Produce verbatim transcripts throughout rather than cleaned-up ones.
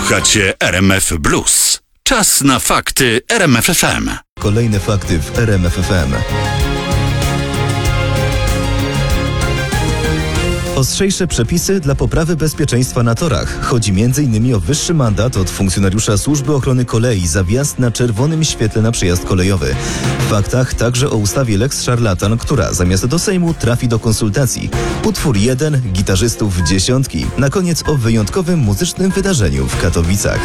Słuchacie R M F Blues. Czas na fakty R M F F M. Kolejne fakty w R M F F M. Ostrzejsze przepisy dla poprawy bezpieczeństwa na torach. Chodzi między innymi o wyższy mandat od funkcjonariusza Służby Ochrony Kolei za wjazd na czerwonym świetle na przejazd kolejowy. W faktach także o ustawie Lex Szarlatan, która zamiast do Sejmu trafi do konsultacji. Utwór jeden, gitarzystów dziesiątki. Na koniec o wyjątkowym muzycznym wydarzeniu w Katowicach.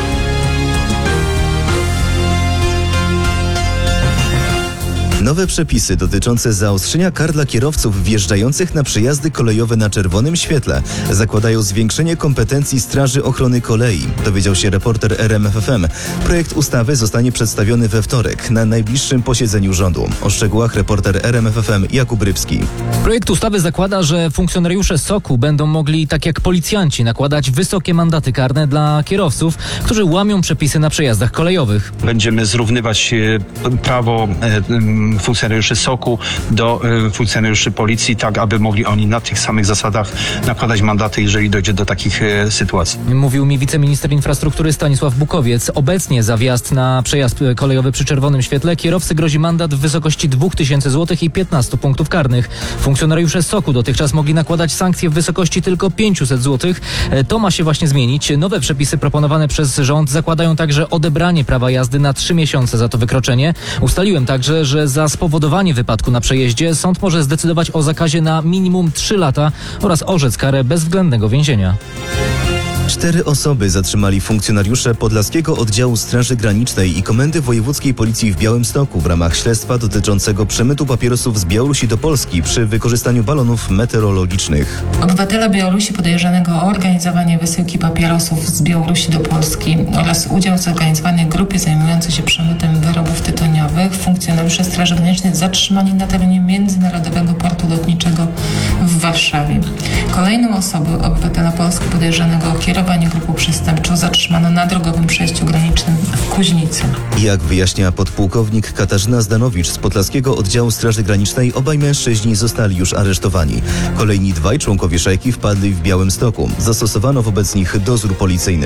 Nowe przepisy dotyczące zaostrzenia kar dla kierowców wjeżdżających na przejazdy kolejowe na czerwonym świetle zakładają zwiększenie kompetencji Straży Ochrony Kolei, dowiedział się reporter R M F F M. Projekt ustawy zostanie przedstawiony we wtorek na najbliższym posiedzeniu rządu. O szczegółach reporter R M F F M Jakub Rybski. Projekt ustawy zakłada, że funkcjonariusze S O K u będą mogli, tak jak policjanci, nakładać wysokie mandaty karne dla kierowców, którzy łamią przepisy na przejazdach kolejowych. Będziemy zrównywać prawo funkcjonariuszy S O K u do funkcjonariuszy policji, tak aby mogli oni na tych samych zasadach nakładać mandaty, jeżeli dojdzie do takich sytuacji. Mówił mi wiceminister infrastruktury Stanisław Bukowiec. Obecnie za wjazd na przejazd kolejowy przy czerwonym świetle kierowcy grozi mandat w wysokości dwa tysiące złotych i piętnaście punktów karnych. Funkcjonariusze S O K u dotychczas mogli nakładać sankcje w wysokości tylko pięćset złotych. To ma się właśnie zmienić. Nowe przepisy proponowane przez rząd zakładają także odebranie prawa jazdy na trzy miesiące za to wykroczenie. Ustaliłem także, że za spowodowanie wypadku na przejeździe sąd może zdecydować o zakazie na minimum trzy lata oraz orzec karę bezwzględnego więzienia. Cztery osoby zatrzymali funkcjonariusze Podlaskiego Oddziału Straży Granicznej i Komendy Wojewódzkiej Policji w Białymstoku w ramach śledztwa dotyczącego przemytu papierosów z Białorusi do Polski przy wykorzystaniu balonów meteorologicznych. Obywatela Białorusi podejrzanego o organizowanie wysyłki papierosów z Białorusi do Polski oraz udział w zorganizowanej grupie zajmującej się przemytem wyrobów tytoniowych funkcjonariusze Straży Granicznej zatrzymani na terenie Międzynarodowego Portu Lotniczego w Warszawie. Kolejną osobę, obywatela Polski podejrzanego o kierowanie grupą przestępczą, zatrzymano na drogowym przejściu granicznym w Kuźnicy. Jak wyjaśnia podpułkownik Katarzyna Zdanowicz z Podlaskiego Oddziału Straży Granicznej, obaj mężczyźni zostali już aresztowani. Kolejni dwaj członkowie szajki wpadli w Białymstoku. Zastosowano wobec nich dozór policyjny.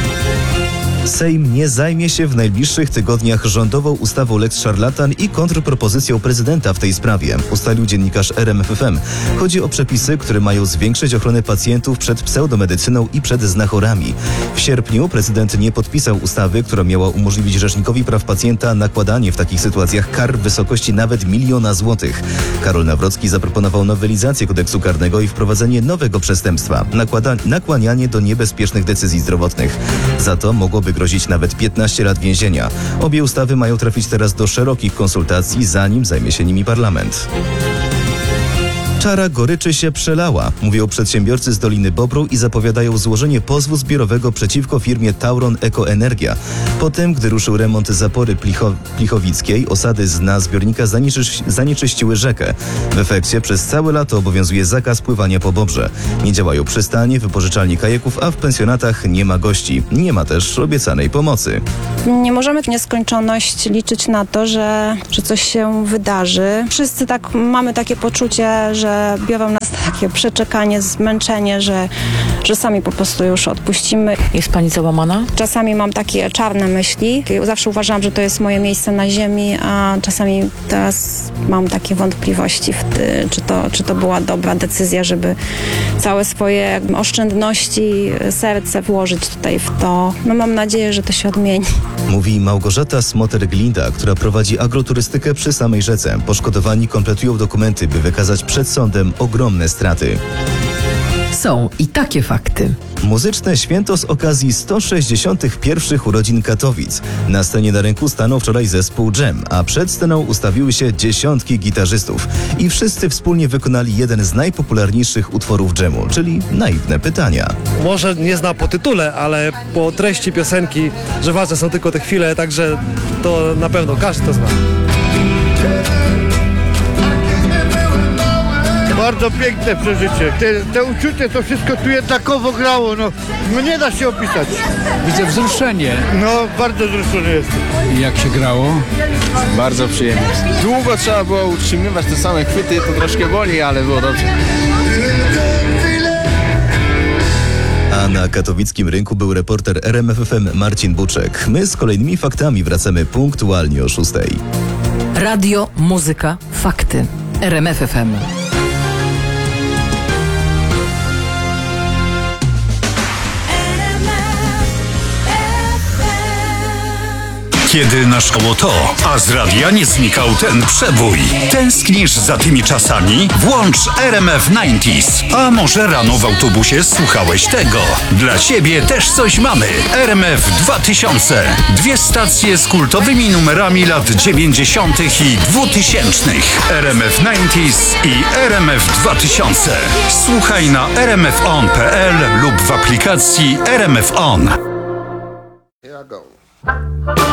Sejm nie zajmie się w najbliższych tygodniach rządową ustawą Lex Szarlatan i kontrpropozycją prezydenta w tej sprawie, ustalił dziennikarz R M F F M. Chodzi o przepisy, które mają zwiększyć ochronę pacjentów przed pseudomedycyną i przed znachorami. W sierpniu prezydent nie podpisał ustawy, która miała umożliwić Rzecznikowi Praw Pacjenta nakładanie w takich sytuacjach kar w wysokości nawet miliona złotych. Karol Nawrocki zaproponował nowelizację kodeksu karnego i wprowadzenie nowego przestępstwa – nakłada- nakłanianie do niebezpiecznych decyzji zdrowotnych. Za to mogłoby grozić nawet piętnaście lat więzienia. Obie ustawy mają trafić teraz do szerokich konsultacji, zanim zajmie się nimi parlament. Czara goryczy się przelała, mówią przedsiębiorcy z Doliny Bobru i zapowiadają złożenie pozwu zbiorowego przeciwko firmie Tauron Ekoenergia. Potem, gdy ruszył remont zapory Plicho- Plichowickiej, osady z dna zbiornika zanieczyś- zanieczyściły rzekę. W efekcie przez całe lato obowiązuje zakaz pływania po Bobrze. Nie działają przystanie, wypożyczalnie kajaków, a w pensjonatach nie ma gości. Nie ma też obiecanej pomocy. Nie możemy w nieskończoność liczyć na to, że, że coś się wydarzy. Wszyscy tak mamy takie poczucie, że biorą nas takie przeczekanie, zmęczenie, że, że sami po prostu już odpuścimy. Jest pani załamana? Czasami mam takie czarne myśli. Zawsze uważałam, że to jest moje miejsce na ziemi, a czasami teraz mam takie wątpliwości, w ty, czy, to, czy to była dobra decyzja, żeby całe swoje jakby oszczędności, serce włożyć tutaj w to. No mam nadzieję, że to się odmieni. Mówi Małgorzata Smoter-Glinda, która prowadzi agroturystykę przy samej rzece. Poszkodowani kompletują dokumenty, by wykazać przed sądem ogromne straty. Są i takie fakty. Muzyczne święto z okazji sto sześćdziesiątych pierwszych urodzin Katowic. Na scenie na rynku stanął wczoraj zespół Dżem, a przed sceną ustawiły się dziesiątki gitarzystów. I wszyscy wspólnie wykonali jeden z najpopularniejszych utworów Dżemu, czyli Naiwne pytania. Może nie zna po tytule, ale po treści piosenki, że ważne są tylko te chwile, także to na pewno każdy to zna. Bardzo piękne przeżycie. Te, te uczucie, to wszystko tu jednakowo grało. No, no nie da się opisać. Widzę wzruszenie. No, bardzo wzruszony jestem. I jak się grało? Bardzo przyjemnie. Długo trzeba było utrzymywać te same chwyty, to troszkę boli, ale było dobrze. A na katowickim rynku był reporter R M F F M Marcin Buczek. My z kolejnymi faktami wracamy punktualnie o szóstej. Radio, muzyka, fakty. R M F F M. Kiedy naszło to, a z radia nie znikał ten przebój. Tęsknisz za tymi czasami? Włącz R M F dziewięćdziesiąt. A może rano w autobusie słuchałeś tego? Dla ciebie też coś mamy. R M F dwa tysiące. Dwie stacje z kultowymi numerami lat dziewięćdziesiątych i dwutysięcznych. R M F dziewięćdziesiąt i R M F dwa tysiące. Słuchaj na r m f on kropka p l lub w aplikacji R M F On. Here I go.